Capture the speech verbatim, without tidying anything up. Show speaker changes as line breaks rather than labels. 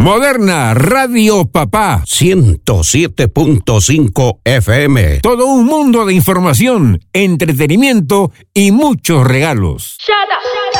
Moderna Radio Papá
ciento siete punto cinco F M.
Todo un mundo de información, entretenimiento y muchos regalos.
Shut up, shut up.